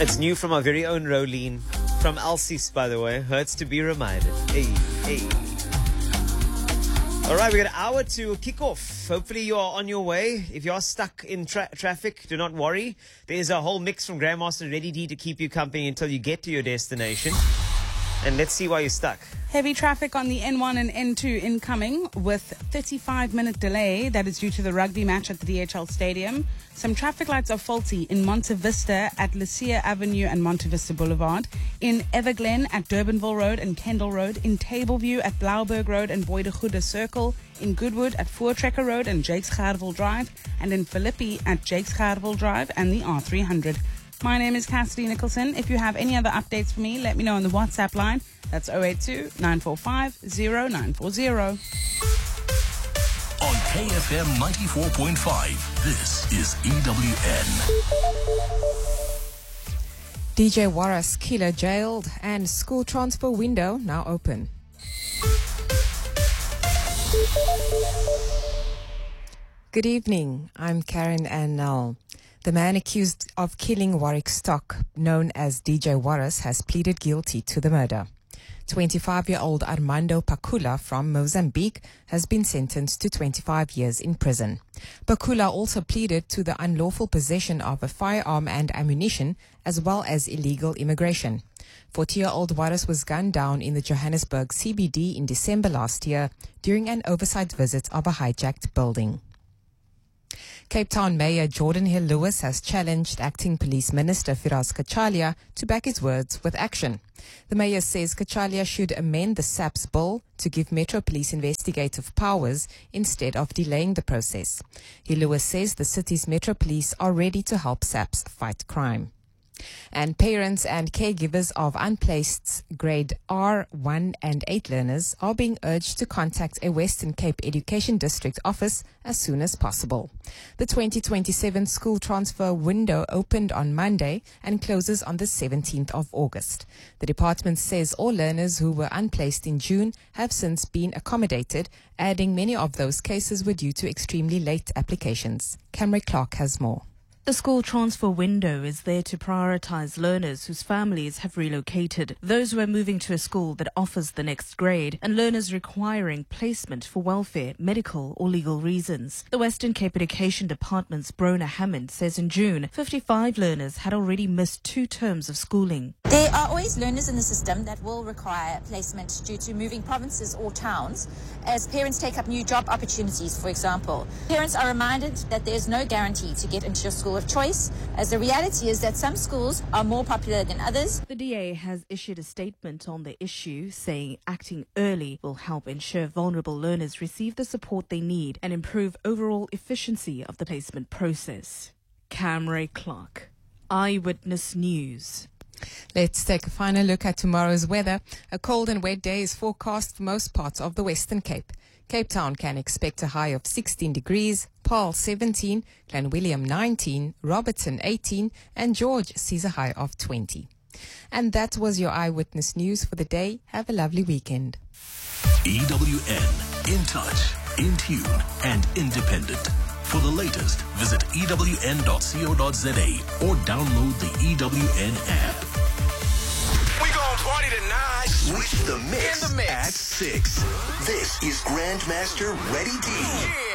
It's new from our very own Rolene. From Alcis, by the way. Hurts to be reminded. Hey, hey. All right, we got an hour to kick off. Hopefully you are on your way. If you are stuck in traffic, do not worry. There's a whole mix from Grandmaster Ready D to keep you company until you get to your destination. And let's see why you're stuck. Heavy traffic on the N1 and N2 incoming with 35-minute delay. That is due to the rugby match at the DHL Stadium. Some traffic lights are faulty in Monte Vista at Lucia Avenue and Monte Vista Boulevard. In Everglen at Durbanville Road and Kendall Road. In Tableview at Blauberg Road and Boydegoede Circle. In Goodwood at Voortrekker Road and Jakes Gerwel Drive. And in Philippi at Jakes Gerwel Drive and the R300. My name is Cassidy Nicholson. If you have any other updates for me, let me know on the WhatsApp line. That's 082-945-0940. On KFM 94.5, this is EWN. DJ Warras killer jailed and school transfer window now open. Good evening. I'm Karen Annell. The man accused of killing Warwick Stock, known as DJ Warras, has pleaded guilty to the murder. 25-year-old Armando Pacula from Mozambique has been sentenced to 25 years in prison. Pacula also pleaded to the unlawful possession of a firearm and ammunition, as well as illegal immigration. 40-year-old Warras was gunned down in the Johannesburg CBD in December last year during an oversight visit of a hijacked building. Cape Town Mayor Jordan Hill-Lewis has challenged Acting Police Minister Firas Kachalia to back his words with action. The mayor says Kachalia should amend the SAPS bill to give Metro Police investigative powers instead of delaying the process. Hill-Lewis says the city's Metro Police are ready to help SAPS fight crime. And parents and caregivers of unplaced grade R1 and 8 learners are being urged to contact a Western Cape Education District office as soon as possible. The 2027 school transfer window opened on Monday and closes on the 17th of August. The department says all learners who were unplaced in June have since been accommodated, adding many of those cases were due to extremely late applications. Camry Clark has more. The school transfer window is there to prioritise learners whose families have relocated, those who are moving to a school that offers the next grade, and learners requiring placement for welfare, medical or legal reasons. The Western Cape Education Department's Brona Hammond says in June, 55 learners had already missed 2 terms of schooling. There are always learners in the system that will require placement due to moving provinces or towns, as parents take up new job opportunities, for example. Parents are reminded that there is no guarantee to get into your school of choice, as the reality is that some schools are more popular than others. The DA has issued a statement on the issue, saying acting early will help ensure vulnerable learners receive the support they need and improve overall efficiency of the placement process. Camry Clark, Eyewitness News. Let's take a final look at tomorrow's weather. A cold and wet day is forecast for most parts of the Western Cape. Cape Town can expect a high of 16 degrees, Paarl 17, Clanwilliam 19, Robertson 18, and George sees a high of 20. And that was your Eyewitness News for the day. Have a lovely weekend. EWN, in touch, in tune, and independent. For the latest, visit ewn.co.za or download the EWN app. We gon' party tonight. Switch the mix, In the mix. at 6. This is Grandmaster Ready D.